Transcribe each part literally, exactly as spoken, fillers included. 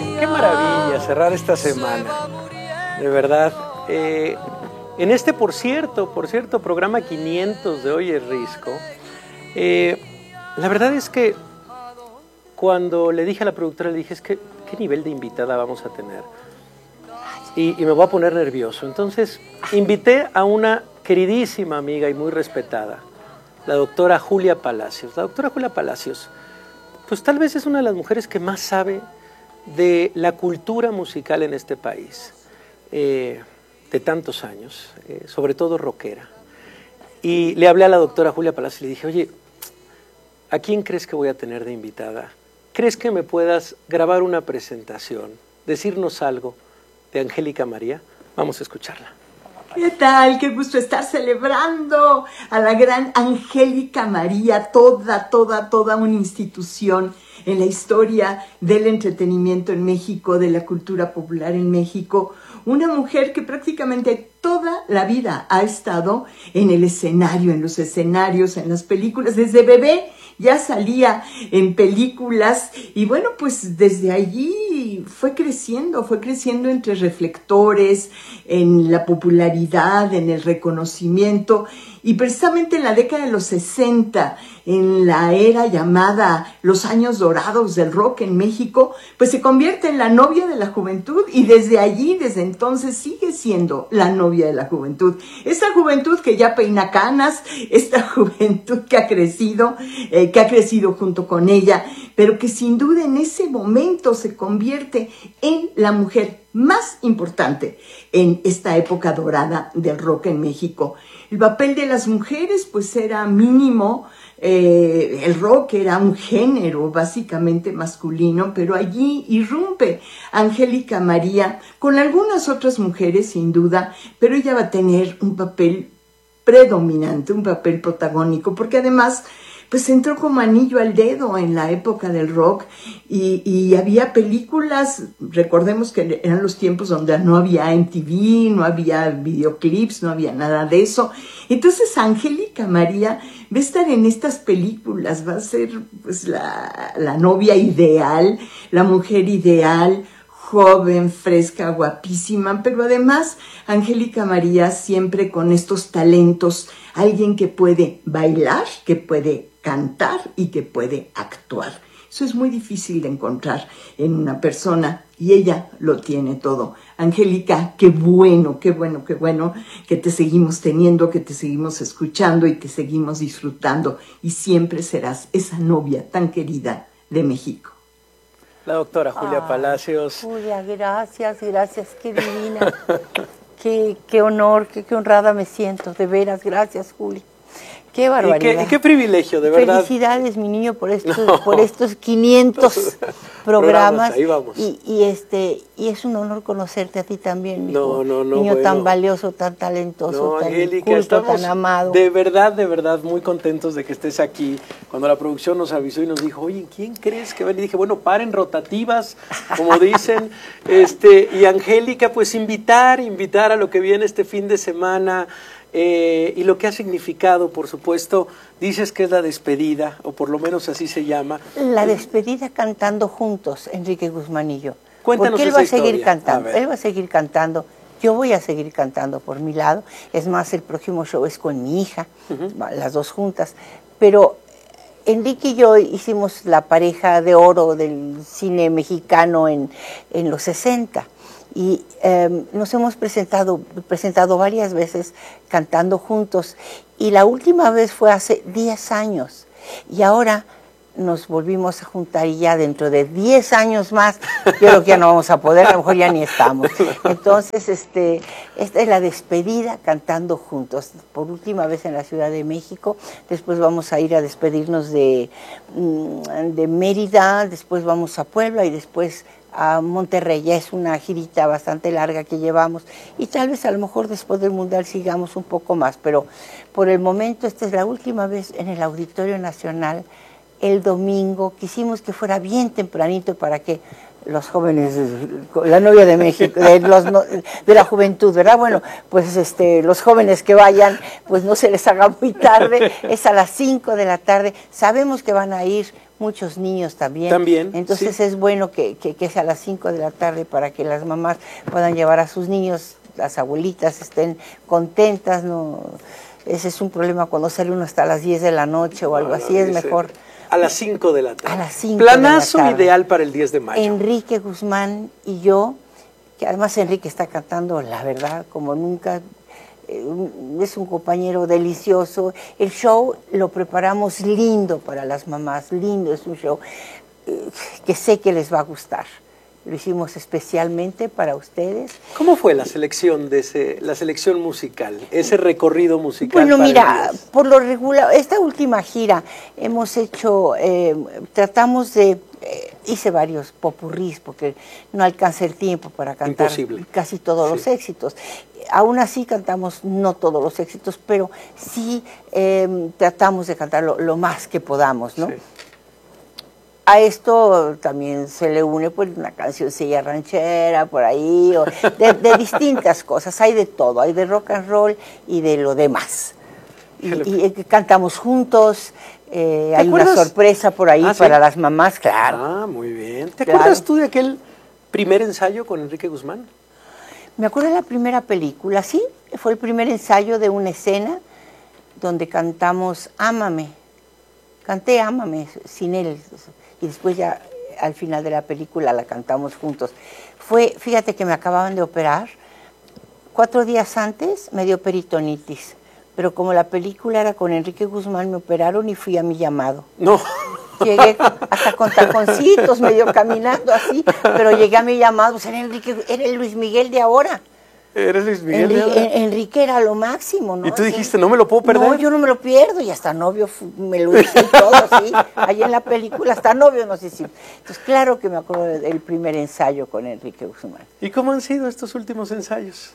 qué maravilla cerrar esta semana, de verdad. Eh, en este, por cierto, por cierto, programa quinientos de Oye Risco, eh, la verdad es que cuando le dije a la productora, le dije, es que, ¿qué nivel de invitada vamos a tener? Y, y me voy a poner nervioso. Entonces, invité a una queridísima amiga y muy respetada, la doctora Julia Palacios. La doctora Julia Palacios, pues tal vez es una de las mujeres que más sabe de la cultura musical en este país, eh, de tantos años, eh, sobre todo rockera. Y le hablé a la doctora Julia Palacios y le dije, oye, ¿a quién crees que voy a tener de invitada? ¿Crees que me puedas grabar una presentación, decirnos algo de Angélica María? Vamos a escucharla. ¿Qué tal? Qué gusto estar celebrando a la gran Angélica María, toda, toda, toda una institución en la historia del entretenimiento en México, de la cultura popular en México. Una mujer que prácticamente toda la vida ha estado en el escenario, en los escenarios, en las películas. Desde bebé ya salía en películas y bueno, pues desde allí fue creciendo, fue creciendo entre reflectores, en la popularidad, en el reconocimiento. Y precisamente en la década de los sesenta, en la era llamada los años dorados del rock en México, pues se convierte en la novia de la juventud y desde allí, desde entonces, sigue siendo la novia de la juventud. Esta juventud que ya peina canas, esta juventud que ha crecido, eh, que ha crecido junto con ella, pero que sin duda en ese momento se convierte en la mujer más importante en esta época dorada del rock en México. El papel de las mujeres pues era mínimo, eh, el rock era un género básicamente masculino, pero allí irrumpe Angélica María con algunas otras mujeres sin duda, pero ella va a tener un papel predominante, un papel protagónico, porque además pues entró como anillo al dedo en la época del rock y, y había películas, recordemos que eran los tiempos donde no había M T V, no había videoclips, no había nada de eso. Entonces Angélica María va a estar en estas películas, va a ser pues la, la novia ideal, la mujer ideal, joven, fresca, guapísima, pero además Angélica María siempre con estos talentos, alguien que puede bailar, que puede cantar y que puede actuar. Eso es muy difícil de encontrar en una persona y ella lo tiene todo. Angélica, qué bueno, qué bueno, qué bueno que te seguimos teniendo, que te seguimos escuchando y que seguimos disfrutando y siempre serás esa novia tan querida de México. La doctora Julia ah, Palacios. Julia, gracias, gracias, qué divina. qué, qué honor, qué, qué honrada me siento, de veras, gracias, Julia. Qué barbaridad. Y qué, y qué privilegio, de verdad. Felicidades, mi niño, por estos, no. por estos quinientos programas. Ahí vamos. Y, y, este, y es un honor conocerte a ti también, mi no, no, no, niño bueno. tan valioso, tan talentoso, no, tan Angélica, culto, tan amado. De verdad, de verdad, muy contentos de que estés aquí. Cuando la producción nos avisó y nos dijo, oye, ¿quién crees que va? Y dije, bueno, paren rotativas, como dicen. este Y Angélica, pues invitar, invitar a lo que viene este fin de semana. Eh, y lo que ha significado, por supuesto, dices que es la despedida, o por lo menos así se llama. La despedida cantando juntos, Enrique Guzmán y yo. Cuéntanos Porque él esa va a seguir historia. cantando, A él va a seguir cantando, yo voy a seguir cantando por mi lado. Es más, el próximo show es con mi hija, uh-huh. las dos juntas. Pero Enrique y yo hicimos la pareja de oro del cine mexicano en, en los sesenta. Y eh, nos hemos presentado, presentado varias veces cantando juntos. Y la última vez fue hace diez años. Y ahora nos volvimos a juntar y ya dentro de diez años más, yo creo que ya no vamos a poder, a lo mejor ya ni estamos. Entonces, este, esta es la despedida cantando juntos. Por última vez en la Ciudad de México. Después vamos a ir a despedirnos de, de Mérida, después vamos a Puebla y después a Monterrey. Ya es una girita bastante larga que llevamos y tal vez a lo mejor después del Mundial sigamos un poco más, pero por el momento esta es la última vez en el Auditorio Nacional el domingo. Quisimos que fuera bien tempranito para que los jóvenes, la novia de México, de, los, de la juventud, ¿verdad? Bueno, pues este, los jóvenes que vayan, pues no se les haga muy tarde, es a las cinco de la tarde, sabemos que van a ir muchos niños también. También, entonces sí. es bueno que, que, que sea a las cinco de la tarde para que las mamás puedan llevar a sus niños, las abuelitas estén contentas, ¿no? Ese es un problema cuando sale uno hasta las diez de la noche o algo no, así, no, es dice, mejor. A las cinco de la tarde. A las cinco Planazo de la tarde. Ideal para el diez de mayo. Enrique Guzmán y yo, que además Enrique está cantando, la verdad, como nunca, eh, es un compañero delicioso. El show lo preparamos lindo para las mamás, lindo, es un show eh, que sé que les va a gustar. Lo hicimos especialmente para ustedes. ¿Cómo fue la selección de ese, la selección musical, ese recorrido musical? Bueno, para mira, ellos? por lo regular, esta última gira hemos hecho, eh, tratamos de, eh, hice varios popurrís porque no alcanza el tiempo para cantar Imposible. casi todos Sí. los éxitos. Aún así cantamos no todos los éxitos, pero sí eh, tratamos de cantar lo, lo más que podamos, ¿no? Sí. A esto también se le une pues una cancioncilla ranchera por ahí, o de, de distintas cosas, hay de todo, hay de rock and roll y de lo demás. Y, y, y cantamos juntos, eh, hay una sorpresa por ahí ah, para ¿sí? las mamás, claro. Ah, muy bien. ¿Te claro. acuerdas tú de aquel primer ensayo con Enrique Guzmán? Me acuerdo de la primera película, sí, fue el primer ensayo de una escena donde cantamos Ámame, canté Ámame sin él. Y después ya al final de la película la cantamos juntos. Fue, fíjate que me acababan de operar, cuatro días antes me dio peritonitis, pero como la película era con Enrique Guzmán, me operaron y fui a mi llamado. No. Llegué hasta con taconcitos, medio caminando así, pero llegué a mi llamado, pues era, Enrique, era el Luis Miguel de ahora. ¿Eres Luis Miguel? Enrique, en, Enrique era lo máximo, ¿no? Y tú dijiste, no me lo puedo perder. No, yo no me lo pierdo, y hasta novio me lo hice y todo, sí. Ahí en la película, hasta novio nos hicimos. Entonces, claro que me acuerdo del primer ensayo con Enrique Guzmán. ¿Y cómo han sido estos últimos ensayos?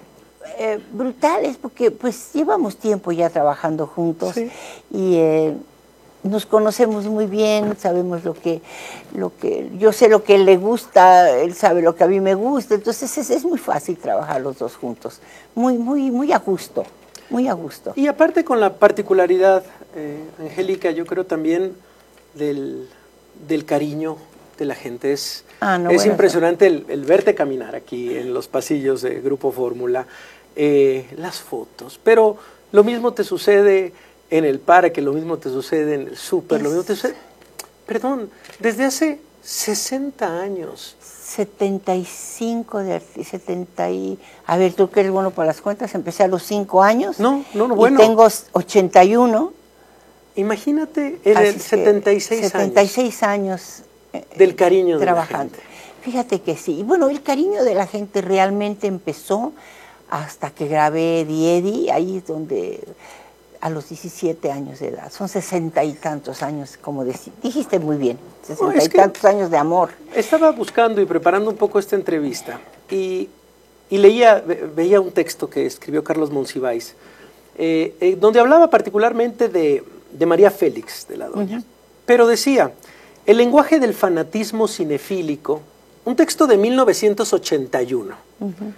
Eh, brutales, porque pues llevamos tiempo ya trabajando juntos, sí. y eh, nos conocemos muy bien, sabemos lo que, lo que, yo sé lo que él le gusta, él sabe lo que a mí me gusta, entonces es, es muy fácil trabajar los dos juntos, muy, muy, muy a gusto, muy a gusto. Y aparte con la particularidad, eh, Angélica, yo creo también del, del cariño de la gente, es, ah, no, es bueno, impresionante el, el verte caminar aquí en los pasillos de Grupo Fórmula, eh, las fotos, pero lo mismo te sucede en el parque, lo mismo te sucede en el súper, lo mismo te sucede, perdón, desde hace sesenta años. setenta y cinco, de setenta y... A ver, tú que eres bueno para las cuentas, empecé a los cinco años. No, no, no, bueno. Y tengo ochenta y uno. Imagínate, en el setenta y seis años. setenta y seis años. Eh, del cariño de trabajando. la gente. Fíjate que sí. Y bueno, el cariño de la gente realmente empezó hasta que grabé Diedi, ahí es donde... a los diecisiete años de edad, son sesenta y tantos años, como dijiste muy bien, sesenta no, es y tantos años de amor. Estaba buscando y preparando un poco esta entrevista y, y leía, veía un texto que escribió Carlos Monsiváis, eh, eh, donde hablaba particularmente de, de María Félix, de la doña, uh-huh. pero decía, el lenguaje del fanatismo cinefílico, un texto de mil novecientos ochenta y uno, uh-huh.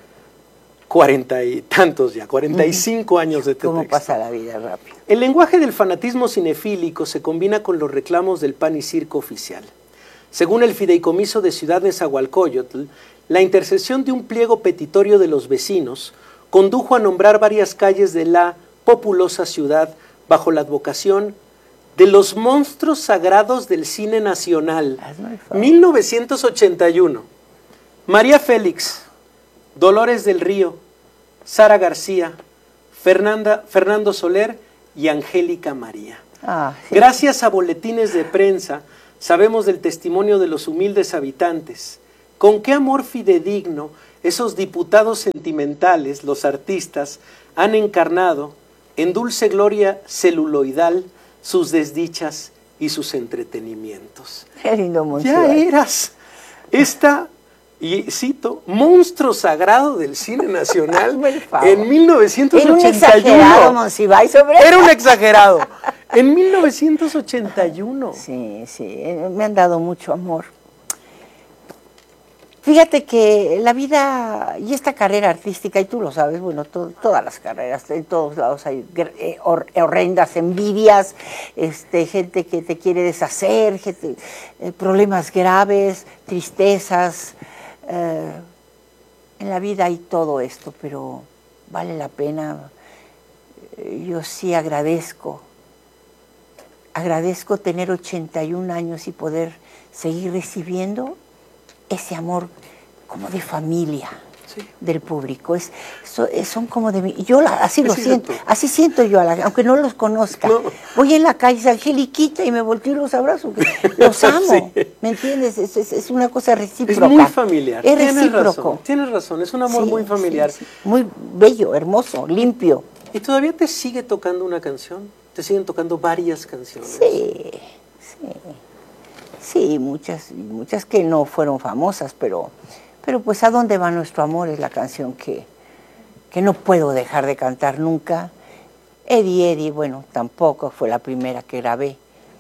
cuarenta y tantos ya, cuarenta y cinco años de texto. ¿Cómo pasa la vida rápido? El lenguaje del fanatismo cinefílico se combina con los reclamos del pan y circo oficial. Según el Fideicomiso de Ciudad Nezahualcóyotl, la intercesión de un pliego petitorio de los vecinos condujo a nombrar varias calles de la populosa ciudad bajo la advocación de los monstruos sagrados del cine nacional. mil novecientos ochenta y uno. María Félix, Dolores del Río, Sara García, Fernanda, Fernando Soler y Angélica María. Ah, sí. Gracias a boletines de prensa sabemos del testimonio de los humildes habitantes. Con qué amor fidedigno esos diputados sentimentales, los artistas, han encarnado en dulce gloria celuloidal sus desdichas y sus entretenimientos. Qué lindo monstruo. Ya eras esta... y cito, monstruo sagrado del cine nacional en mil novecientos ochenta y uno. Era un exagerado, Monsiváis, sobre Era un exagerado. En mil novecientos ochenta y uno. Sí, sí, me han dado mucho amor. Fíjate que la vida y esta carrera artística, y tú lo sabes, bueno, to, todas las carreras, en todos lados hay eh, hor, horrendas envidias, este, gente que te quiere deshacer, gente, eh, problemas graves, tristezas. Eh, en la vida hay todo esto, pero vale la pena. Eh, yo sí agradezco, agradezco tener ochenta y un años y poder seguir recibiendo ese amor como de familia, sí, del público. Es, so, es, son como de mí. Yo la, así es lo siento, cierto. Así siento yo, a la, aunque no los conozca. No. Voy en la calle, es Angeliquita, y me volteo y los abrazo. Los amo, sí. ¿Me entiendes? Es, es, es una cosa recíproca. Es muy familiar. Es tienes recíproco. Razón, tienes razón, es un amor sí, muy familiar. Sí, sí. Muy bello, hermoso, limpio. ¿Y todavía te sigue tocando una canción? ¿Te siguen tocando varias canciones? Sí, sí. Sí, muchas, muchas que no fueron famosas, pero, pero pues ¿a dónde va nuestro amor? Es la canción que, que no puedo dejar de cantar nunca. Eddie, Eddie, bueno, tampoco fue la primera que grabé.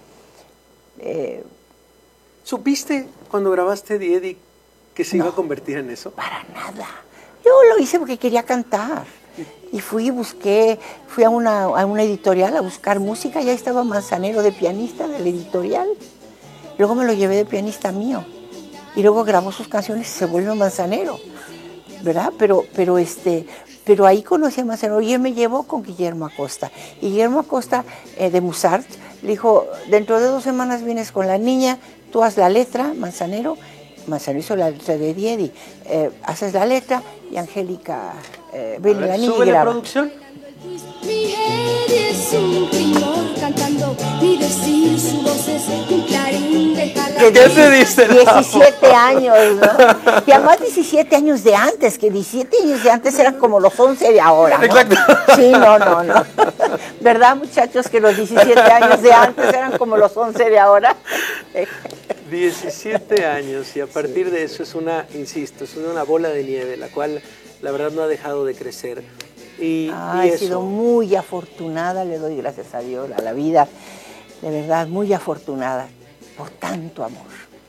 Eh, ¿Supiste cuando grabaste Eddie, Eddie que se no, iba a convertir en eso? Para nada. Yo lo hice porque quería cantar. Y fui y busqué, fui a una, a una editorial a buscar música, ya estaba Manzanero de pianista de la editorial. Luego me lo llevé de pianista mío. Y luego grabó sus canciones y se volvió Manzanero, ¿verdad? Pero, pero, este, pero ahí conocí a Manzanero y él me llevó con Guillermo Acosta. Y Guillermo Acosta, eh, de Musart, le dijo, dentro de dos semanas vienes con la niña, tú haz la letra, Manzanero. Manzanero hizo la letra de Eddie, eh, haces la letra y Angélica eh, viene la niña y graba. ¿Sube la producción? Mi Eddie es un primor cantando, ni decir su voz es un clarín de jala. ¿Qué te dice? diecisiete años, ¿no? Y además diecisiete años de antes, que diecisiete años de antes eran como los once de ahora, ¿no? Exacto. Sí, no, no, no. ¿Verdad, muchachos, que los diecisiete años de antes eran como los once de ahora? diecisiete años, y a partir de eso es una, insisto, es una bola de nieve, la cual la verdad no ha dejado de crecer. Y, ah, y he eso. sido muy afortunada, le doy gracias a Dios, a la vida, de verdad, muy afortunada por tanto amor.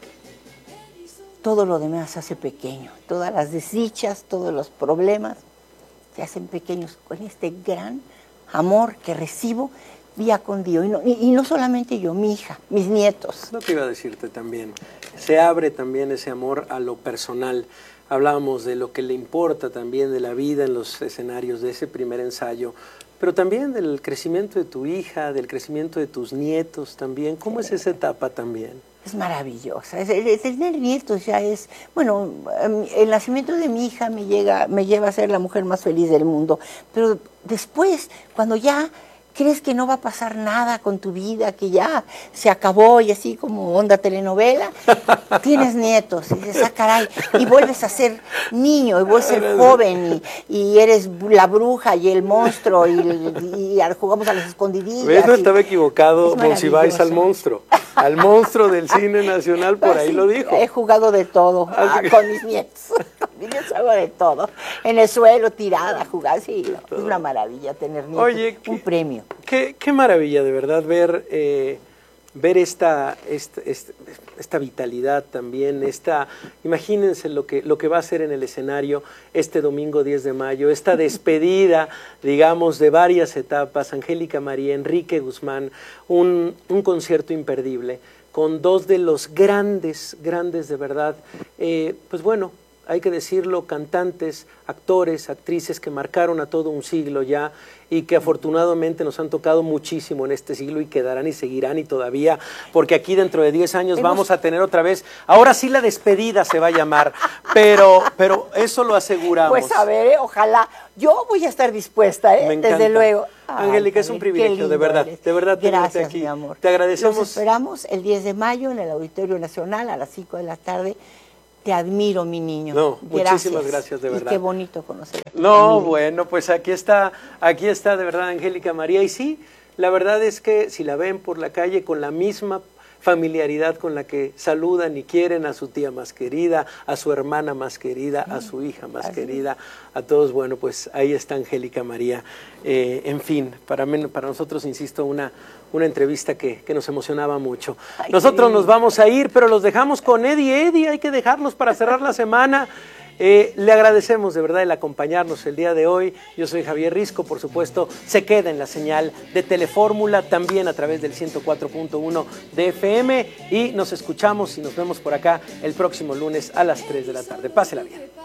Todo lo demás se hace pequeño, todas las desdichas, todos los problemas se hacen pequeños con este gran amor que recibo día con día. Y no, y, y no solamente yo, mi hija, mis nietos. Lo que iba a decirte también, se abre también ese amor a lo personal. Hablábamos de lo que le importa también de la vida en los escenarios de ese primer ensayo, pero también del crecimiento de tu hija, del crecimiento de tus nietos también. ¿Cómo es esa etapa también? Es maravillosa. Es, es, tener nietos ya es, bueno, el nacimiento de mi hija me, llega, me lleva a ser la mujer más feliz del mundo, pero después, cuando ya crees que no va a pasar nada con tu vida, que ya se acabó y así como onda telenovela, tienes nietos y dices, ah, caray, y vuelves a ser niño, y vuelves a ser joven, y, y eres la bruja y el monstruo, y, y, y jugamos a las escondidillas. ¿Ves? No estaba equivocado Monsiváis al monstruo, al monstruo del cine nacional, por ahí sí, lo dijo. He jugado de todo, ah, con mis nietos, mis nietos hago de todo, en el suelo, tirada, jugar, sí, es una maravilla tener nietos, Oye, un premio. Qué, qué maravilla, de verdad, ver, eh, ver esta, esta, esta, esta vitalidad también, esta, imagínense lo que, lo que va a ser en el escenario este domingo diez de mayo, esta despedida, digamos, de varias etapas, Angélica María, Enrique Guzmán, un, un concierto imperdible, con dos de los grandes, grandes de verdad, eh, pues bueno, hay que decirlo, cantantes, actores, actrices que marcaron a todo un siglo ya y que afortunadamente nos han tocado muchísimo en este siglo y quedarán y seguirán y todavía, porque aquí dentro de diez años Hemos... vamos a tener otra vez, ahora sí la despedida se va a llamar, pero, pero eso lo aseguramos. Pues a ver, ojalá, yo voy a estar dispuesta, ¿eh? Me encanta. Desde luego. Angélica, es un privilegio, de verdad, eres. de verdad Gracias, aquí. Mi amor. Te agradecemos. Los esperamos el diez de mayo en el Auditorio Nacional a las cinco de la tarde. Te admiro, mi niño. No, gracias. muchísimas gracias, de verdad. Y qué bonito conocerte. No, bueno, pues aquí está, aquí está de verdad Angélica María. Y sí, la verdad es que si la ven por la calle con la misma familiaridad con la que saludan y quieren a su tía más querida, a su hermana más querida, a su hija más Así querida, a todos. Bueno, pues ahí está Angélica María. Eh, en fin, para, mí, para nosotros, insisto, una, una entrevista que, que nos emocionaba mucho. Ay, Nosotros sí. nos vamos a ir, pero los dejamos con Eddie Eddie, hay que dejarlos para cerrar la semana. Eh, le agradecemos de verdad el acompañarnos el día de hoy. Yo soy Javier Risco, por supuesto, se queda en la señal de Telefórmula, también a través del ciento cuatro punto uno de F M, y nos escuchamos y nos vemos por acá el próximo lunes a las tres de la tarde. Pásela bien.